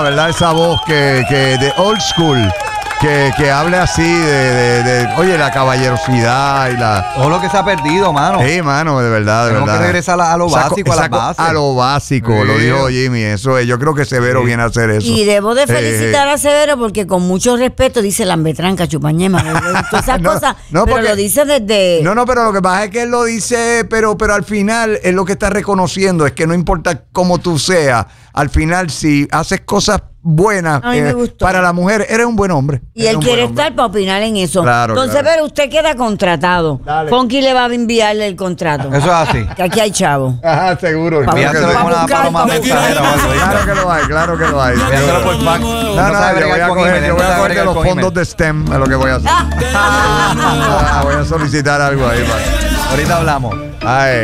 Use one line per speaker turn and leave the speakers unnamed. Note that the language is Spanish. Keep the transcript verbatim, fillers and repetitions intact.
La verdad, esa voz que, que de old school, que, que hable así de, de, de, oye, la caballerosidad y la...
Todo lo que se ha perdido, mano.
Sí, mano, de verdad, de
Tenemos
verdad.
que regresar a, a lo
Esa co-
básico, a
esa
las
co-
bases.
A lo básico,
Sí.
lo dijo Jimmy, eso es. Yo creo que Severo
Sí.
viene a hacer eso.
Y debo de
Eh,
felicitar a Severo porque con mucho respeto dice lambetranca, chupañema, todas esas
No,
cosas,
no,
pero
porque-
lo dice desde...
No, no, pero lo que pasa es que él lo dice, pero, pero al final es lo que está reconociendo, es que no importa cómo tú seas, al final si haces cosas buenas
A mí me
eh,
gustó.
para la mujer, eres un buen hombre.
Y
Eres
él
un
quiere
buen hombre.
estar para opinar en eso.
Claro,
Entonces,
claro.
pero usted queda contratado.
Dale.
Funky le va a enviarle el contrato.
Eso es así.
Que aquí hay chavo.
Ajá, seguro.
Pa'
claro que
Envíaselo
sí.
con una
buscar,
paloma
pa' buscar.
mensajera o algo, ¿viste?
Claro que lo hay, claro que lo hay.
Envíaselo por fax.
No, no,
sabe
yo voy
bregar
a
con
coger,
email,
yo voy
no
a
sabe
coger de
bregar
los
con
fondos
email.
de STEM, es lo que voy a hacer. Ah, voy a solicitar algo ahí. para-
Ahorita hablamos.
Ay.